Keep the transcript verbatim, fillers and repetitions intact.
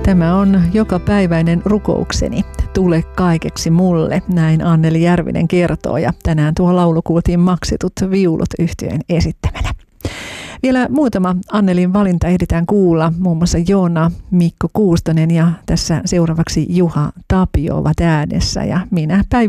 Tämä on jokapäiväinen rukoukseni. Tule kaikeksi mulle, näin Anneli Järvinen kertoo, ja tänään tuo laulu kuultiin Maksitut viulut -yhtyeen esittämänä. Vielä muutama Annelin valinta ehditään kuulla, muun muassa Joona, Mikko Kuustonen ja tässä seuraavaksi Juha Tapio ovat äänessä, ja minä Päivi